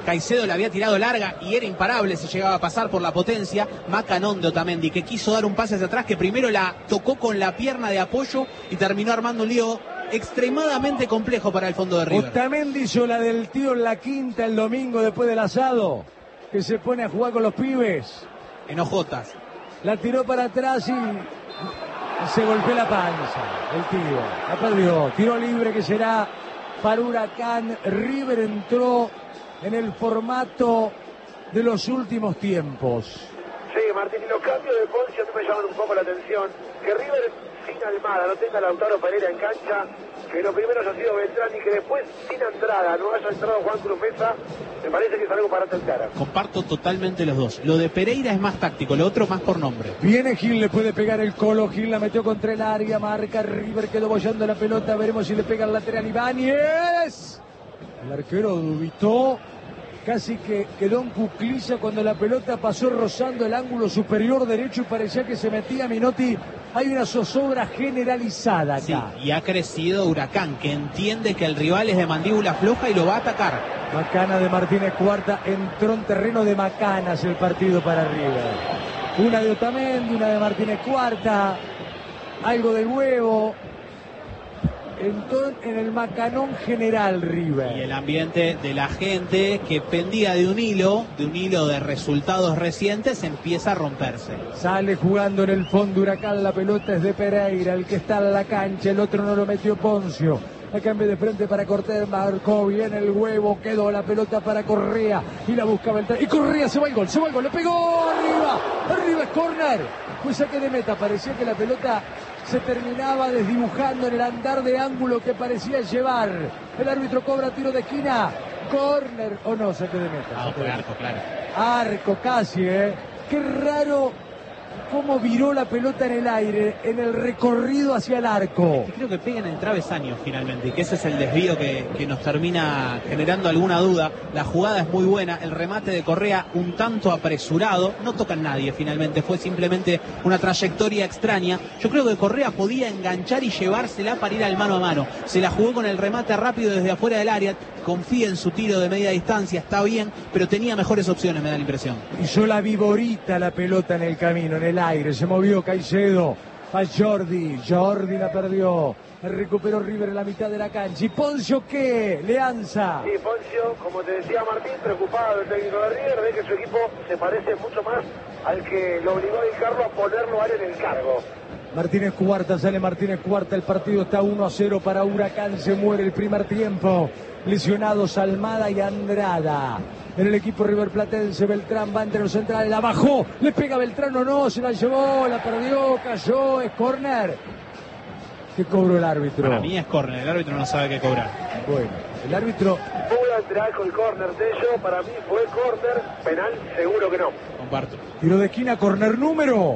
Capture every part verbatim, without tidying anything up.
Caicedo la había tirado larga y era imparable si llegaba a pasar por la potencia. Macanón de Otamendi, que quiso dar un pase hacia atrás, que primero la tocó con la pierna de apoyo y terminó armando un lío extremadamente complejo para el fondo de River. Otamendi hizo la del tío en la quinta el domingo después del asado, que se pone a jugar con los pibes. En ojotas. La tiró para atrás y se golpeó la panza. El tío la perdió. Tiro libre que será para Huracán. River entró en el formato de los últimos tiempos. Sí, Martín, y los cambios de Poncio me llaman un poco la atención. Que River sin Almada no tenga a Lautaro Pereira en cancha, que lo primero haya sido Beltrán y que después sin Andrada no haya entrado Juan Cruz Mesa, me parece que es algo para atentar. Comparto totalmente los dos. Lo de Pereira es más táctico, lo otro más por nombre. Viene Gil, le puede pegar el Colo. Gil la metió contra el área, marca River, quedó bollando la pelota. Veremos si le pega el lateral Ibáñez. El arquero dubitó, casi que quedó en cuclilla cuando la pelota pasó rozando el ángulo superior derecho y parecía que se metía Minotti. Hay una zozobra generalizada acá. Sí, y ha crecido Huracán, que entiende que el rival es de mandíbula floja y lo va a atacar. Macana de Martínez Cuarta, entró en terreno de Macanas el partido para River. Una de Otamendi, una de Martínez Cuarta, algo de Huevo. Entró en el macanón general River. Y el ambiente de la gente que pendía de un hilo, de un hilo de resultados recientes, empieza a romperse. Sale jugando en el fondo Huracán, la pelota es de Pereira, el que está en la cancha, el otro no lo metió Poncio. La cambia de frente para Cortés, marcó bien el Huevo, quedó la pelota para Correa y la busca Beltrán. Y Correa se va al gol, se va al gol, le pegó arriba, arriba es córner. Fue saque de meta, parecía que la pelota se terminaba desdibujando en el andar de ángulo que parecía llevar. El árbitro cobra tiro de esquina, córner o no, saque de meta. Ah, fue arco, claro. Arco casi, ¿eh? Qué raro cómo viró la pelota en el aire, en el recorrido hacia el arco. Creo que pega en el travesaño finalmente, y que ese es el desvío que, que nos termina generando alguna duda. La jugada es muy buena, el remate de Correa un tanto apresurado, no toca a nadie finalmente, fue simplemente una trayectoria extraña. Yo creo que Correa podía enganchar y llevársela para ir al mano a mano. Se la jugó con el remate rápido desde afuera del área, confía en su tiro de media distancia, está bien, pero tenía mejores opciones, me da la impresión. Hizo la viborita la pelota en el camino, en el aire, se movió Caicedo a Jordi, Jordi la perdió, recuperó River en la mitad de la cancha. ¿Y Poncio qué? Leanza. Sí, Poncio, como te decía Martín, preocupado del técnico de River, ve que su equipo se parece mucho más al que lo obligó a dedicarlo a ponerlo a él en el cargo. Martínez Cuarta, sale Martínez Cuarta, el partido está uno a cero para Huracán, se muere el primer tiempo. Lesionados Almada y Andrada. En el equipo riverplatense, Beltrán va entre los centrales, la bajó, le pega Beltrán o no, se la llevó, la perdió, cayó, es córner. ¿Qué cobró el árbitro? Para mí es córner, el árbitro no sabe qué cobrar. Bueno, el árbitro... Pudo entrar con el córner Tello, para mí fue córner, penal seguro que no. Comparto. Tiro de esquina, córner número...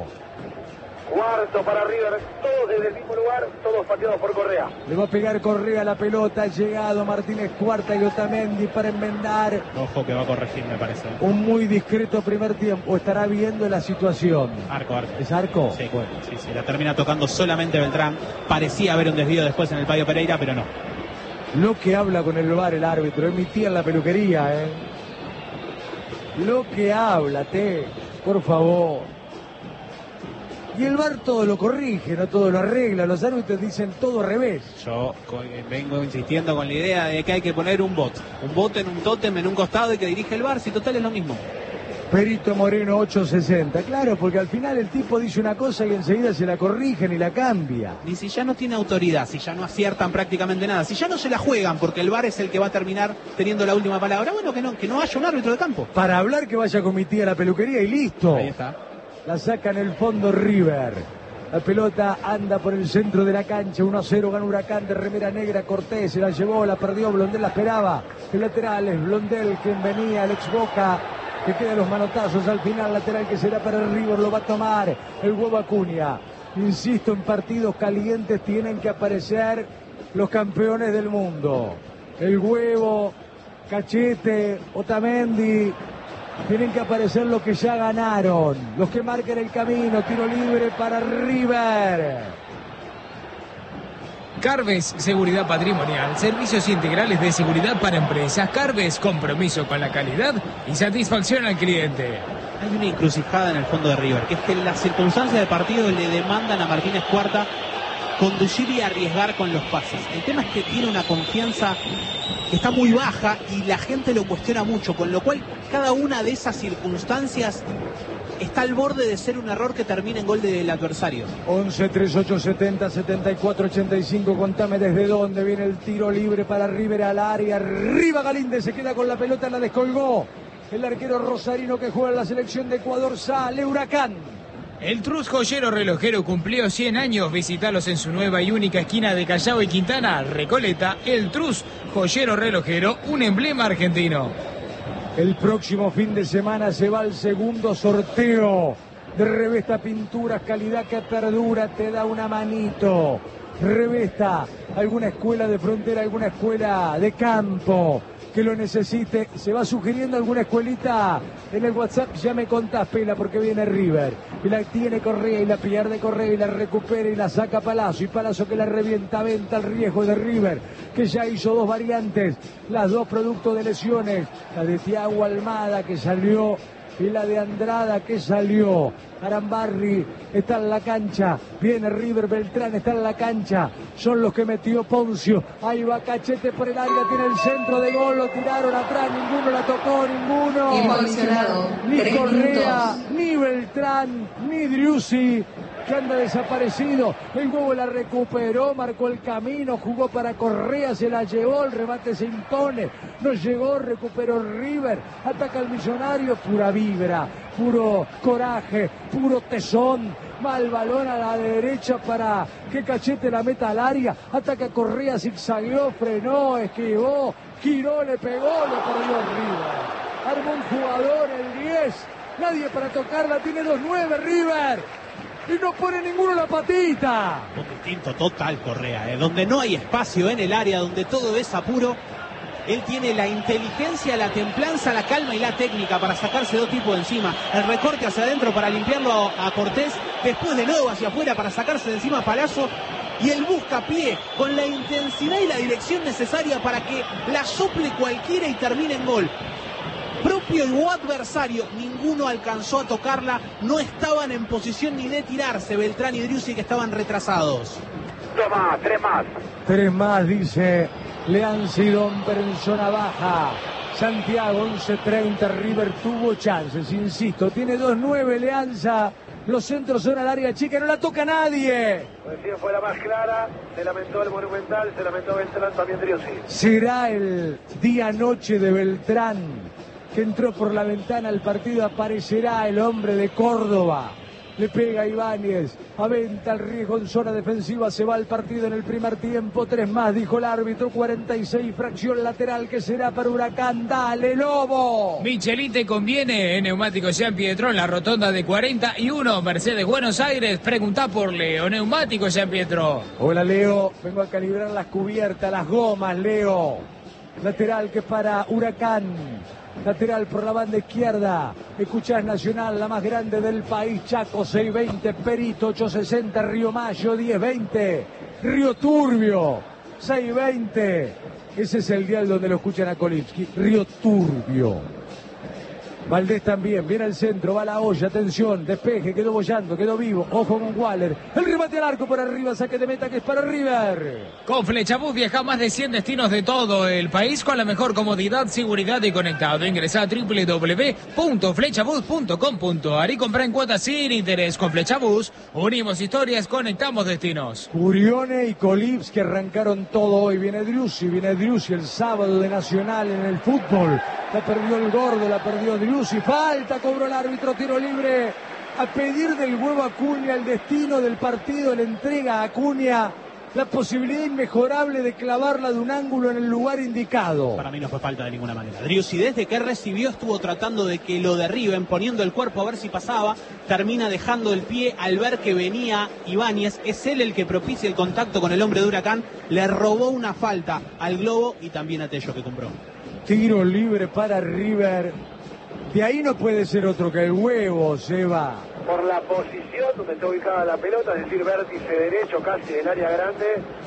Cuarto para River, todos desde el mismo lugar, todos pateados por Correa. Le va a pegar Correa la pelota, ha llegado Martínez Cuarta y Otamendi para enmendar. Ojo que va a corregir, me parece. Un muy discreto primer tiempo, estará viendo la situación. Arco, arco. ¿Es arco? Sí, bueno, sí, sí, la termina tocando solamente Beltrán. Parecía haber un desvío después en el Payo Pereira, pero no. Lo que habla con el V A R el árbitro, emitía en la peluquería, ¿eh? Lo que habla, te, por favor. Y el V A R todo lo corrige, no todo lo arregla. Los árbitros dicen todo al revés. Yo vengo insistiendo con la idea de que hay que poner un bot. Un bot en un tótem en un costado y que dirige el V A R, si total es lo mismo. Perito Moreno ocho sesenta. Claro, porque al final el tipo dice una cosa y enseguida se la corrigen y la cambia. Ni si ya no tiene autoridad, si ya no aciertan prácticamente nada, si ya no se la juegan porque el V A R es el que va a terminar teniendo la última palabra. Bueno, que no, que no haya un árbitro de campo. Para hablar que vaya con mi tía a la peluquería y listo. Ahí está. La saca en el fondo River. La pelota anda por el centro de la cancha. uno a cero gana Huracán de remera negra. Cortés se la llevó, la perdió. Blondel la esperaba. El lateral es Blondel, quien venía, el ex Boca, que queda los manotazos al final. Lateral que será para el River, lo va a tomar el Huevo Acuña. Insisto, en partidos calientes tienen que aparecer los campeones del mundo. El Huevo, Cachete, Otamendi. Tienen que aparecer los que ya ganaron, los que marquen el camino. Tiro libre para River. Carves, seguridad patrimonial, servicios integrales de seguridad para empresas. Carves, compromiso con la calidad y satisfacción al cliente. Hay una encrucijada en el fondo de River, que es que en las circunstancias del partido le demandan a Martínez Cuarta conducir y arriesgar con los pases. El tema es que tiene una confianza que está muy baja y la gente lo cuestiona mucho, con lo cual cada una de esas circunstancias está al borde de ser un error que termine en gol del adversario. once, treinta y ocho, setenta, setenta y cuatro, ochenta y cinco. Contame desde dónde viene el tiro libre para River al área. Arriba Galíndez, se queda con la pelota, la descolgó. El arquero rosarino que juega en la selección de Ecuador. Sale Huracán. El Trus joyero relojero cumplió cien años. Visitalos en su nueva y única esquina de Callao y Quintana, Recoleta. El Trus joyero relojero, un emblema argentino. El próximo fin de semana se va al segundo sorteo de Revesta Pinturas, calidad que perdura, te da una manito. Revesta, alguna escuela de frontera, alguna escuela de campo que lo necesite, se va sugiriendo alguna escuelita en el WhatsApp, ya me contás, Pela, porque viene River y la tiene Correa y la pierde Correa y la recupera y la saca Palazzo, y Palazzo que la revienta, venta el riesgo de River, que ya hizo dos variantes, las dos producto de lesiones, la de Thiago Almada que salió y la de Andrada que salió. Arambarri está en la cancha, viene River, Beltrán está en la cancha, son los que metió Poncio, ahí va Cachete por el área, tiene el centro de gol, lo tiraron atrás, ninguno la tocó, ninguno, Involucionado. ni Correa, ni Beltrán, ni Driussi, que anda desaparecido. El huevo la recuperó, marcó el camino, jugó para Correa, se la llevó, el remate se impone, no llegó, recuperó River, ataca al Millonario, pura vibra, puro coraje, puro tesón. Va el balón a la derecha para que Cachete la meta al área, ataca Correa, zigzagueó, frenó, esquivó, giró, le pegó, lo perdió River. Armó un jugador, el diez, nadie para tocarla, tiene dos nueve River. Y no pone ninguno la patita. Un distinto total Correa, ¿eh? Donde no hay espacio en el área, donde todo es apuro. Él tiene la inteligencia, la templanza, la calma y la técnica para sacarse dos tipos de encima. El recorte hacia adentro para limpiarlo a, a Cortés. Después de nuevo hacia afuera para sacarse de encima a Palazzo. Y el buscapié con la intensidad y la dirección necesaria para que la sople cualquiera y termine en gol. Propio y adversario, ninguno alcanzó a tocarla, no estaban en posición ni de tirarse Beltrán y Driussi, que estaban retrasados. Dos más, tres más. Tres más, dice Leanzi Domper en zona baja. Santiago, once treinta, River tuvo chances, insisto, tiene dos nueve Leanza. Los centros son al área chica, no la toca nadie. Recién fue la más clara, se lamentó el Monumental, se lamentó Beltrán, también Driussi. Será el día-noche de Beltrán, que entró por la ventana al partido, aparecerá el hombre de Córdoba. Le pega a Ibáñez, aventa el riesgo en zona defensiva, se va el partido en el primer tiempo, tres más, dijo el árbitro, cuarenta y seis, fracción lateral que será para Huracán, dale Lobo. Michelin te conviene, en Neumáticos Jean Pietro, en la rotonda de cuarenta y uno, Mercedes Buenos Aires, preguntá por Leo, Neumáticos Jean Pietro. Hola Leo, vengo a calibrar las cubiertas, las gomas, Leo. Lateral que para Huracán. Lateral por la banda izquierda. Escuchás Nacional, la más grande del país. Chaco, seis veinte. Perito, ocho sesenta. Río Mayo, diez veinte. Río Turbio, seis veinte. Ese es el dial donde lo escuchan a Kolipski. Río Turbio. Valdés también, viene al centro, va a la olla, atención, despeje, quedó bollando, quedó vivo, ojo con Waller, el remate al arco por arriba, saque de meta que es para River. Con Flechabús viaja a más de cien destinos de todo el país con la mejor comodidad, seguridad y conectado. Ingresa a doble u doble u doble u punto flechabús punto com punto a r y compra en cuotas sin interés. Con Flechabús unimos historias, conectamos destinos. Curione y Colips que arrancaron todo hoy, viene Driussi, viene Driussi el sábado de Nacional en el fútbol, la perdió el gordo, la perdió Driussi. Falta, cobró el árbitro, tiro libre. A pedir del huevo Acuña, el destino del partido le entrega a Acuña la posibilidad inmejorable de clavarla de un ángulo en el lugar indicado. Para mí no fue falta de ninguna manera. Driussi desde que recibió estuvo tratando de que lo derriben, poniendo el cuerpo a ver si pasaba, termina dejando el pie al ver que venía Ibáñez, es él el que propicia el contacto con el hombre de Huracán, le robó una falta al Globo y también a Tello que compró. Tiro libre para River. De ahí no puede ser otro que el huevo, Seba. Por la posición donde está ubicada la pelota, es decir, vértice derecho casi del área grande,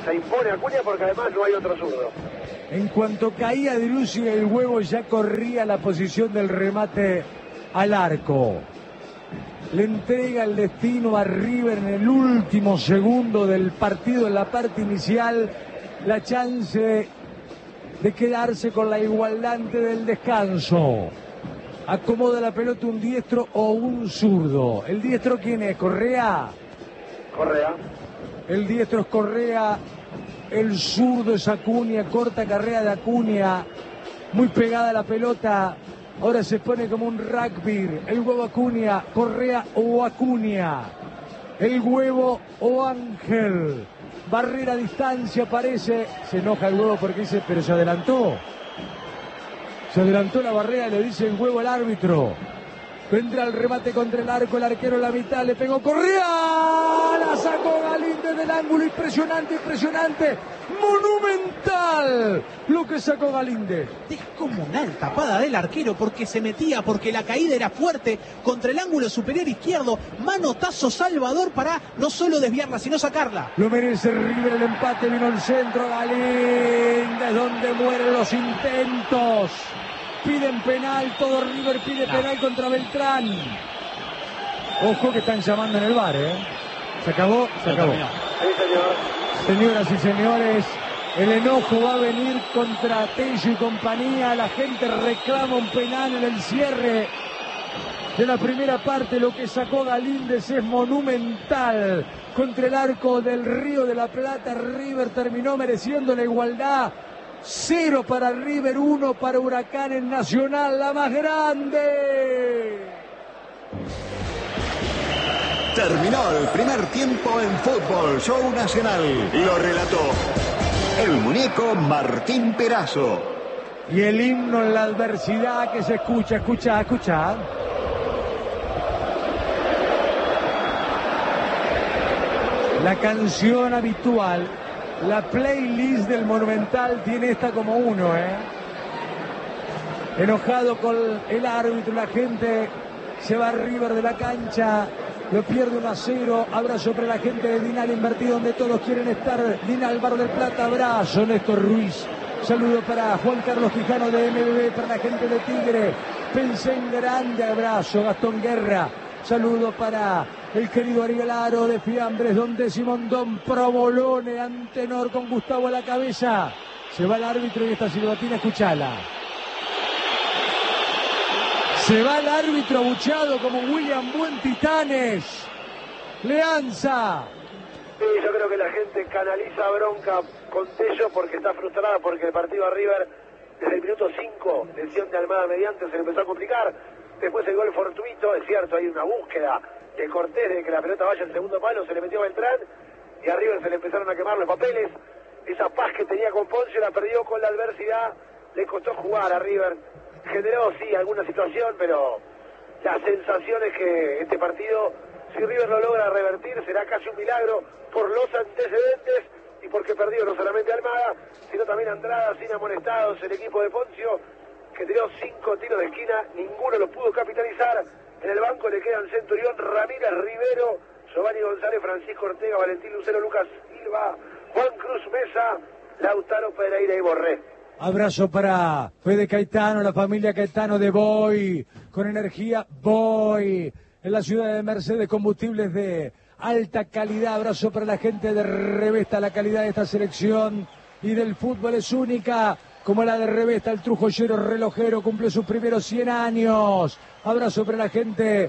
se impone Acuña porque además no hay otro zurdo. En cuanto caía De Lucy, el huevo ya corría la posición del remate al arco. Le entrega el destino a River en el último segundo del partido, en la parte inicial, la chance de quedarse con la igualdad antes del descanso. Acomoda la pelota un diestro o un zurdo. ¿El diestro quién es? ¿Correa? Correa. El diestro es Correa, el zurdo es Acuña, corta carrera de Acuña, muy pegada a la pelota. Ahora se pone como un rugby, el huevo Acuña, Correa o Acuña, el huevo o Ángel, barrera a distancia parece, se enoja el huevo porque dice, pero se adelantó, se adelantó la barrera, le dice el huevo al árbitro. Vendrá el remate contra el arco, el arquero en la mitad, le pegó Correa, la sacó Galíndez del ángulo, impresionante, impresionante, monumental lo que sacó Galíndez. Descomunal tapada del arquero porque se metía, porque la caída era fuerte contra el ángulo superior izquierdo, manotazo Salvador para no solo desviarla, sino sacarla. Lo merece River, el empate, vino el centro, Galíndez, donde mueren los intentos. Piden penal, todo River pide no. penal contra Beltrán. Ojo que están llamando en el bar, ¿eh? Se acabó, se acabó. Sí, señor. Señoras y señores, el enojo va a venir contra Tello y compañía. La gente reclama un penal en el cierre de la primera parte. Lo que sacó Galíndez es monumental. Contra el arco del Río de la Plata, River terminó mereciendo la igualdad. Cero para River, uno para Huracán en Nacional, la más grande. Terminó el primer tiempo en Fútbol Show Nacional. Lo relató el muñeco Martín Perazo. Y el himno en la adversidad que se escucha, escucha, escucha. La canción habitual. La playlist del Monumental tiene esta como uno, ¿eh? Enojado con el árbitro, la gente se va a River de la cancha, lo pierde uno a cero, abrazo para la gente de Dinal Invertido, donde todos quieren estar. Dinal Bar del Plata, abrazo, Néstor Ruiz. Saludo para Juan Carlos Quijano de M B B, para la gente de Tigre. Pensé en grande, abrazo, Gastón Guerra. Saludo para el querido Arielaro de Fiambres, donde Simondón Provolone, Antenor con Gustavo a la cabeza. Se va el árbitro y esta silbatina, escuchala. Se va el árbitro abucheado como William Buen Titanes. Leanza. Sí, yo creo que la gente canaliza bronca con Tello porque está frustrada porque el partido a River desde el minuto cinco, lesión de Almada mediante, se le empezó a complicar. Después el gol fortuito, es cierto, hay una búsqueda de Cortés de que la pelota vaya al segundo palo, se le metió a Beltrán y a River se le empezaron a quemar los papeles. Esa paz que tenía con Ponce la perdió con la adversidad, le costó jugar a River. Generó, sí, alguna situación, pero la sensación es que este partido, si River lo logra revertir, será casi un milagro por los antecedentes y porque perdió no solamente Almada, sino también Andrada, sin amonestados, el equipo de Poncio, que tiró cinco tiros de esquina, ninguno lo pudo capitalizar. En el banco le quedan Centurión, Ramírez, Rivero, Giovanni González, Francisco Ortega, Valentín Lucero, Lucas Silva, Juan Cruz Mesa, Lautaro Pereira y Borré. Abrazo para Fede Caetano, la familia Caetano de Boy, con energía Boy, en la ciudad de Mercedes, combustibles de alta calidad. Abrazo para la gente de Revesta, la calidad de esta selección y del fútbol es única, como la de Revesta, el trujoyero relojero cumple sus primeros cien años. Abrazo para la gente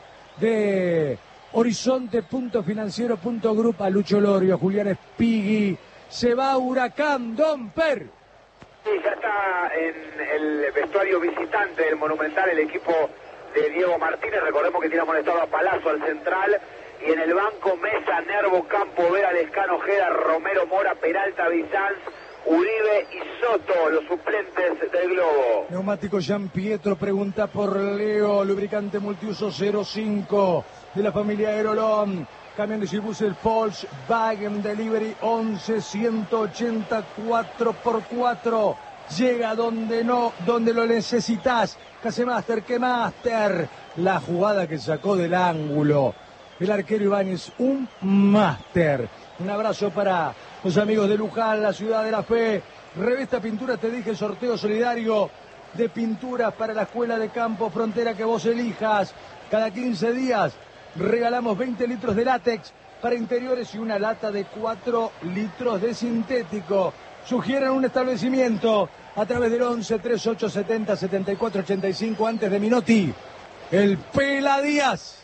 de Horizonte punto financiero punto group, a Lucho Lorio, a Julián Espigui. Se va Huracán, Don Per. Sí, ya está en el vestuario visitante del Monumental el equipo de Diego Martínez. Recordemos que tiene amonestado a Palazzo al central. Y en el banco Mesa, Nervo, Campo, Vera, Lescano, Ojeda, Romero, Mora, Peralta, Bizanz, Uribe y Soto, los suplentes del Globo. Neumático Jean Pietro pregunta por Leo, lubricante multiuso cero cinco de la familia Aerolón. Camión de Gilbuses Volkswagen Delivery once ciento ochenta cuatro por cuatro. Llega donde no, donde lo necesitas. Casemaster, que Master. La jugada que sacó del ángulo el arquero Ibáñez, un máster. Un abrazo para los amigos de Luján, la ciudad de la fe. Revista Pintura, te dije, sorteo solidario de pinturas para la escuela de campo Frontera que vos elijas. Cada quince días regalamos veinte litros de látex para interiores y una lata de cuatro litros de sintético. Sugieran un establecimiento a través del once, treinta y ocho, setenta, setenta y cuatro, ochenta y cinco antes de Minotti. El Pela Díaz.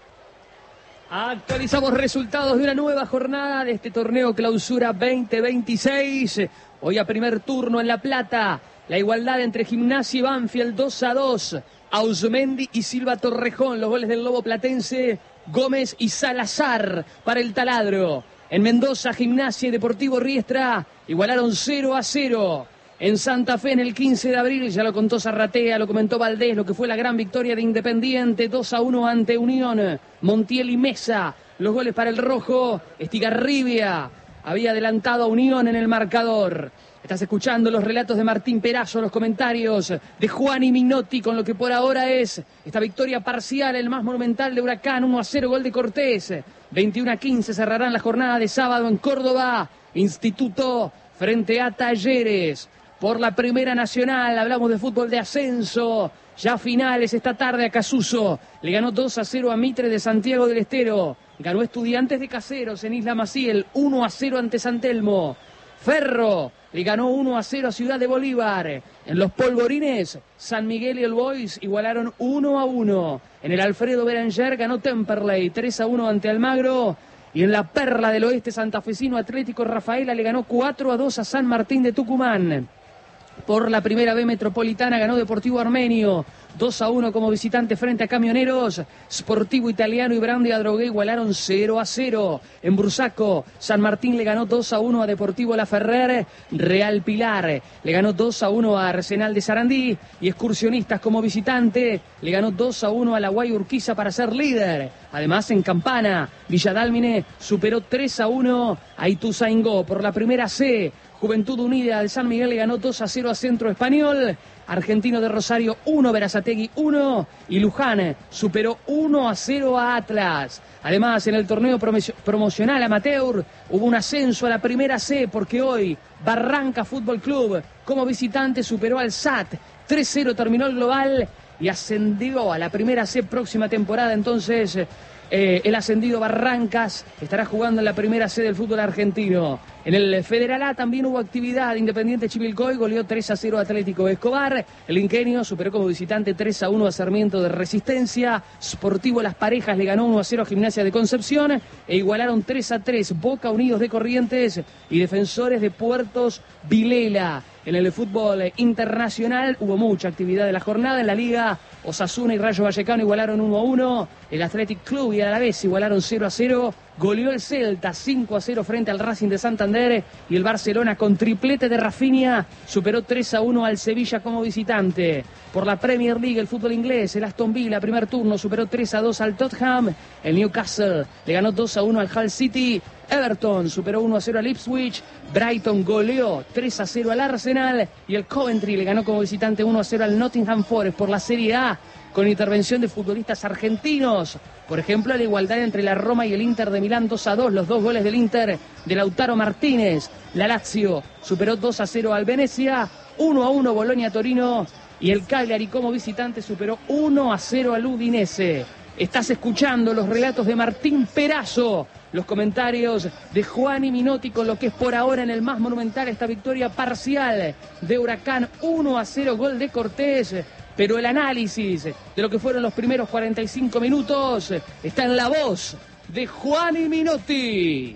Actualizamos resultados de una nueva jornada de este torneo Clausura veinte veintiséis. Hoy a primer turno en La Plata. La igualdad entre Gimnasia y Banfield, dos a dos. Ausmendi y Silva Torrejón, los goles del Lobo Platense. Gómez y Salazar para el Taladro. En Mendoza, Gimnasia y Deportivo Riestra igualaron cero a cero. En Santa Fe, en el quince de abril, ya lo contó Zarratea, lo comentó Valdés, lo que fue la gran victoria de Independiente, dos a uno ante Unión. Montiel y Mesa, los goles para el rojo. Estigarribia había adelantado a Unión en el marcador. Estás escuchando los relatos de Martín Perazo, los comentarios de Juan y Minotti con lo que por ahora es esta victoria parcial, el más monumental de Huracán, uno a cero, gol de Cortés. veintiuno a quince cerrarán la jornada de sábado en Córdoba. Instituto frente a Talleres. Por la Primera Nacional, hablamos de fútbol de ascenso. Ya finales esta tarde a Casuso. Le ganó dos a cero a Mitre de Santiago del Estero. Ganó Estudiantes de Caseros en Isla Maciel, uno a cero ante San Telmo. Ferro le ganó uno a cero a Ciudad de Bolívar. En los Polvorines, San Miguel y el Boys igualaron uno a uno. En el Alfredo Beranger ganó Temperley tres a uno ante Almagro. Y en la Perla del Oeste santafesino, Atlético Rafaela le ganó cuatro a dos a San Martín de Tucumán. Por la Primera B Metropolitana ganó Deportivo Armenio, dos a uno como visitante frente a Camioneros. Sportivo Italiano y Brandi Adrogué igualaron cero a cero. En Bursaco, San Martín le ganó dos a uno a Deportivo La Ferrer. Real Pilar le ganó dos a uno a Arsenal de Sarandí. Y Excursionistas como visitante le ganó dos a uno a la Guay Urquiza para ser líder. Además, en Campana, Villa Dálmine superó tres a uno a Ituzaingó. Por la Primera C, Juventud Unida de San Miguel le ganó dos a cero a Centro Español. Argentino de Rosario uno, Berazategui uno. Y Luján superó uno a cero a Atlas. Además, en el torneo promocional amateur hubo un ascenso a la Primera C porque hoy Barranca Fútbol Club como visitante superó al S A T. tres cero terminó el global y ascendió a la Primera C próxima temporada. Entonces, eh, el ascendido Barrancas estará jugando en la Primera C del fútbol argentino. En el Federal A también hubo actividad. Independiente Chivilcoy goleó tres a cero Atlético Escobar. El Ingenio superó como visitante tres a uno a Sarmiento de Resistencia. Sportivo Las Parejas le ganó uno a cero a Gimnasia de Concepción. E igualaron tres a tres Boca Unidos de Corrientes y Defensores de Puertos Vilela. En el fútbol internacional hubo mucha actividad de la jornada. En la Liga, Osasuna y Rayo Vallecano igualaron uno a uno. El Athletic Club y Alavés igualaron cero a cero. Goleó el Celta cinco a cero frente al Racing de Santander. Y el Barcelona, con triplete de Rafinha, superó tres a uno al Sevilla como visitante. Por la Premier League, el fútbol inglés, el Aston Villa, primer turno, superó tres a dos al Tottenham. El Newcastle le ganó dos a uno al Hull City. Everton superó uno a cero al Ipswich. Brighton goleó tres a cero al Arsenal. Y el Coventry le ganó como visitante uno a cero al Nottingham Forest. Por la Serie A, con intervención de futbolistas argentinos. Por ejemplo, la igualdad entre la Roma y el Inter de Milán, dos a dos. Los dos goles del Inter de Lautaro Martínez. La Lazio superó dos a cero al Venecia. uno a uno Bolonia-Torino. Y el Cagliari como visitante superó uno a cero al Udinese. Estás escuchando los relatos de Martín Perazo, los comentarios de Juan y Minotti con lo que es por ahora en el más monumental esta victoria parcial de Huracán, uno a cero, gol de Cortés. Pero el análisis de lo que fueron los primeros cuarenta y cinco minutos está en la voz de Juan y Minotti.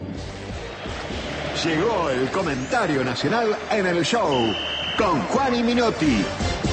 Llegó el comentario nacional en el show con Juan y Minotti.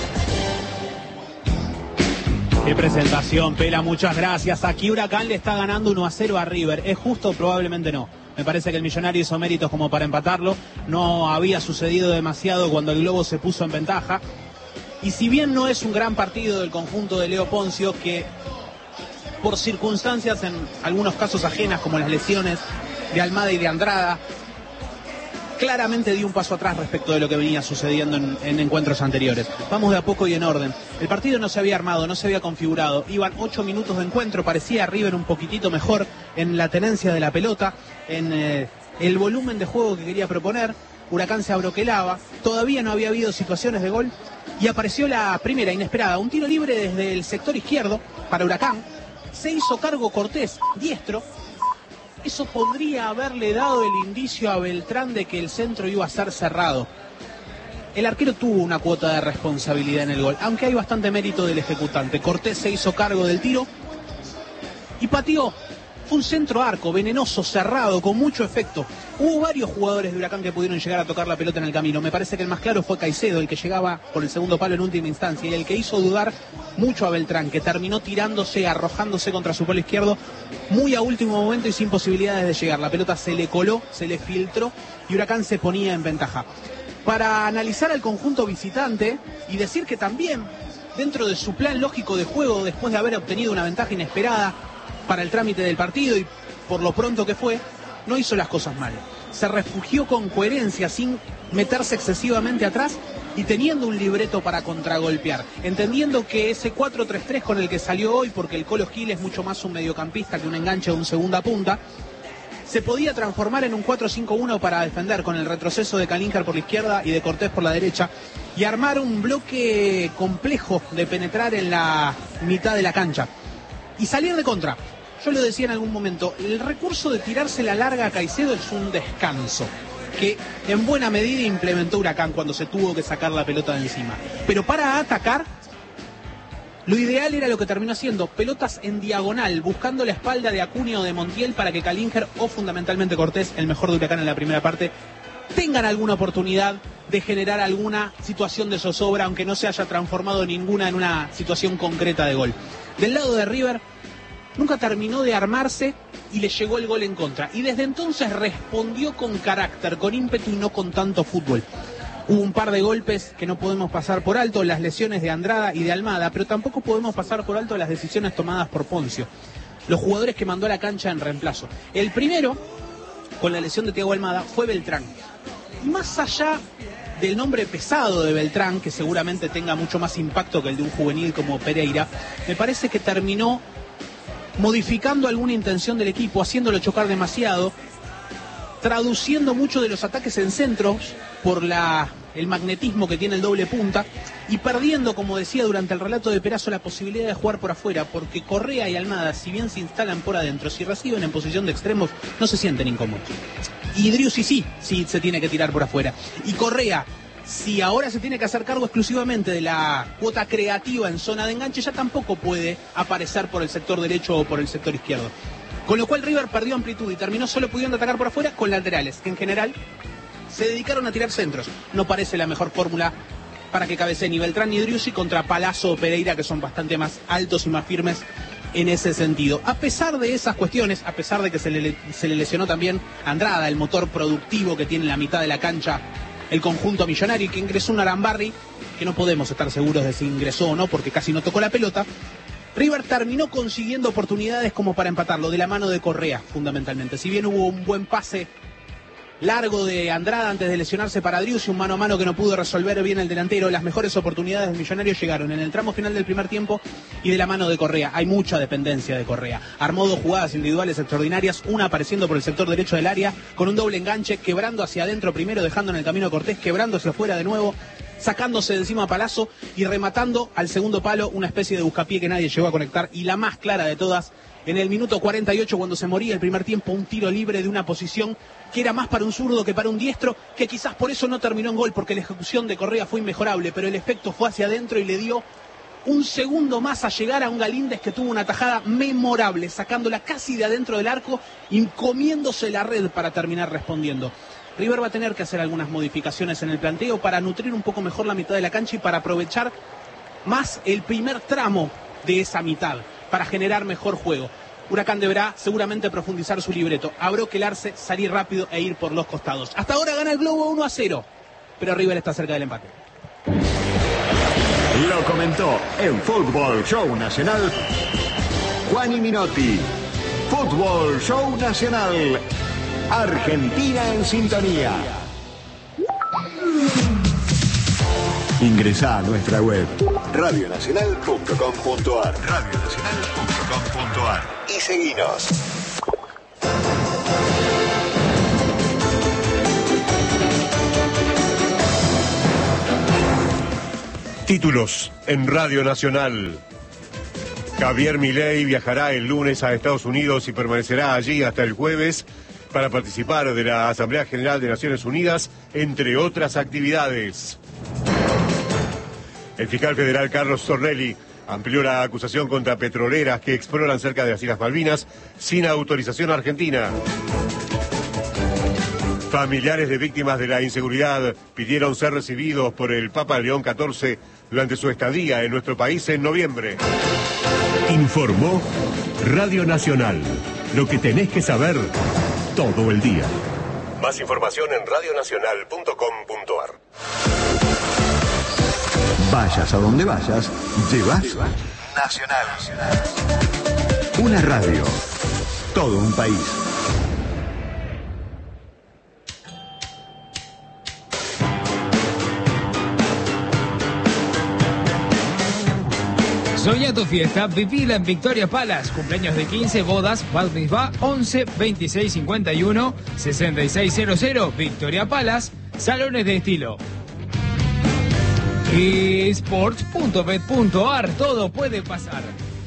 Qué presentación, Pela, muchas gracias. Aquí Huracán le está ganando uno a cero a River. ¿Es justo? Probablemente no. Me parece que el Millonario hizo méritos como para empatarlo. No había sucedido demasiado cuando el Globo se puso en ventaja. Y si bien no es un gran partido del conjunto de Leo Poncio, que por circunstancias en algunos casos ajenas, como las lesiones de Almada y de Andrada, claramente dio un paso atrás respecto de lo que venía sucediendo en, en encuentros anteriores. Vamos de a poco y en orden. El partido no se había armado, no se había configurado. Iban ocho minutos de encuentro, parecía River un poquitito mejor en la tenencia de la pelota, en eh, el volumen de juego que quería proponer. Huracán se abroquelaba, todavía no había habido situaciones de gol y apareció la primera inesperada, un tiro libre desde el sector izquierdo para Huracán. Se hizo cargo Cortés, diestro. Eso podría haberle dado el indicio a Beltrán de que el centro iba a ser cerrado. El arquero tuvo una cuota de responsabilidad en el gol, aunque hay bastante mérito del ejecutante. Cortés se hizo cargo del tiro y pateó. Fue un centro arco, venenoso, cerrado, con mucho efecto. Hubo varios jugadores de Huracán que pudieron llegar a tocar la pelota en el camino. Me parece que el más claro fue Caicedo, el que llegaba por el segundo palo en última instancia, y el que hizo dudar mucho a Beltrán, que terminó tirándose, arrojándose contra su palo izquierdo, muy a último momento y sin posibilidades de llegar. La pelota se le coló, se le filtró, y Huracán se ponía en ventaja. Para analizar al conjunto visitante y decir que también, dentro de su plan lógico de juego, después de haber obtenido una ventaja inesperada para el trámite del partido y por lo pronto que fue, no hizo las cosas mal. Se refugió con coherencia, sin meterse excesivamente atrás y teniendo un libreto para contragolpear, entendiendo que ese cuatro tres tres con el que salió hoy, porque el Colo Gil es mucho más un mediocampista que un enganche de un segunda punta, se podía transformar en un cuatro cinco uno para defender, con el retroceso de Calíncar por la izquierda y de Cortés por la derecha, y armar un bloque complejo de penetrar en la mitad de la cancha y salir de contra. Yo lo decía en algún momento, el recurso de tirarse la larga a Caicedo es un descanso que en buena medida implementó Huracán cuando se tuvo que sacar la pelota de encima. Pero para atacar, lo ideal era lo que terminó haciendo, pelotas en diagonal, buscando la espalda de Acuña o de Montiel para que Calínger o fundamentalmente Cortés, el mejor de Huracán en la primera parte, tengan alguna oportunidad de generar alguna situación de zozobra, aunque no se haya transformado ninguna en una situación concreta de gol. Del lado de River, nunca terminó de armarse y le llegó el gol en contra. Y desde entonces respondió con carácter, con ímpetu y no con tanto fútbol. Hubo un par de golpes que no podemos pasar por alto, las lesiones de Andrada y de Almada, pero tampoco podemos pasar por alto las decisiones tomadas por Poncio, los jugadores que mandó a la cancha en reemplazo. El primero, con la lesión de Thiago Almada, fue Beltrán. Y más allá del nombre pesado de Beltrán, que seguramente tenga mucho más impacto que el de un juvenil como Pereira, me parece que terminó modificando alguna intención del equipo, haciéndolo chocar demasiado, traduciendo mucho de los ataques en centros por la, el magnetismo que tiene el doble punta y perdiendo, como decía durante el relato de Perazo, la posibilidad de jugar por afuera, porque Correa y Almada, si bien se instalan por adentro, si reciben en posición de extremos, no se sienten incómodos. Y Driussi sí, sí se tiene que tirar por afuera. Y Correa, si ahora se tiene que hacer cargo exclusivamente de la cuota creativa en zona de enganche, ya tampoco puede aparecer por el sector derecho o por el sector izquierdo. Con lo cual River perdió amplitud y terminó solo pudiendo atacar por afuera con laterales, que en general se dedicaron a tirar centros. No parece la mejor fórmula para que cabecee ni Beltrán ni Driussi contra Palazzo o Pereira, que son bastante más altos y más firmes en ese sentido. A pesar de esas cuestiones, a pesar de que se le, se le lesionó también Andrada, el motor productivo que tiene en la mitad de la cancha el conjunto millonario, y que ingresó un Arambarri, que no podemos estar seguros de si ingresó o no porque casi no tocó la pelota, River terminó consiguiendo oportunidades como para empatarlo, de la mano de Correa fundamentalmente. Si bien hubo un buen pase largo de Andrada antes de lesionarse para Driussi, un mano a mano que no pudo resolver bien el delantero, las mejores oportunidades del millonario llegaron en el tramo final del primer tiempo y de la mano de Correa. Hay mucha dependencia de Correa. Armó dos jugadas individuales extraordinarias, una apareciendo por el sector derecho del área con un doble enganche, quebrando hacia adentro primero, dejando en el camino a Cortés, quebrando hacia afuera de nuevo, sacándose de encima a Palazzo y rematando al segundo palo, una especie de buscapié que nadie llegó a conectar, y la más clara de todas, en el minuto cuarenta y ocho, cuando se moría el primer tiempo, un tiro libre de una posición que era más para un zurdo que para un diestro, que quizás por eso no terminó en gol, porque la ejecución de Correa fue inmejorable, pero el efecto fue hacia adentro y le dio un segundo más a llegar a un Galíndez que tuvo una tajada memorable, sacándola casi de adentro del arco y comiéndose la red para terminar respondiendo. River va a tener que hacer algunas modificaciones en el planteo para nutrir un poco mejor la mitad de la cancha y para aprovechar más el primer tramo de esa mitad, para generar mejor juego. Huracán deberá seguramente profundizar su libreto, abroquelarse, salir rápido e ir por los costados. Hasta ahora gana el Globo uno a cero, pero River está cerca del empate. Lo comentó en Fútbol Show Nacional Juani Minotti. Fútbol Show Nacional. Argentina en sintonía. Ingresá a nuestra web radio nacional punto com punto ar radio nacional punto com punto ar y seguinos. Títulos en Radio Nacional. Javier Milei viajará el lunes a Estados Unidos y permanecerá allí hasta el jueves para participar de la Asamblea General de Naciones Unidas, entre otras actividades. El fiscal federal Carlos Stornelli amplió la acusación contra petroleras que exploran cerca de las Islas Malvinas sin autorización argentina. Familiares de víctimas de la inseguridad pidieron ser recibidos por el Papa León catorce durante su estadía en nuestro país en noviembre. Informó Radio Nacional. Lo que tenés que saber todo el día. Más información en radio nacional punto com punto a r. Vayas a donde vayas, llevas Nacional. Una radio. Todo un país. Soñá tu fiesta, vivila en Victoria Palace. Cumpleaños de quince, bodas, bat mitzvah, once, veintiséis, cincuenta y uno, sesenta y seis cero cero. Victoria Palace, salones de estilo. esports punto bet punto a r, todo puede pasar.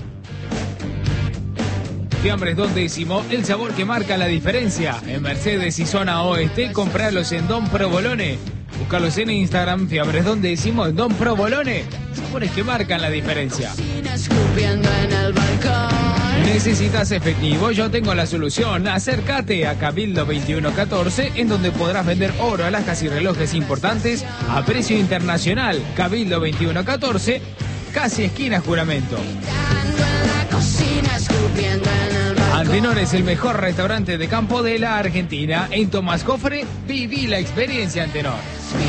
Fiambres Don Décimo, el sabor que marca la diferencia. En Mercedes y zona oeste, compralos en Don Provolone. Búscalos en Instagram, Fiambres Don Décimo, en Don Provolone. Sabores que marcan la diferencia. ¿Necesitas efectivo? Yo tengo la solución. Acércate a Cabildo veintiuno catorce, en donde podrás vender oro, alhajas y relojes importantes a precio internacional. Cabildo veintiuno catorce, casi esquina Juramento. Antenor es el mejor restaurante de campo de la Argentina. En Tomás Cofre, viví la experiencia Antenor.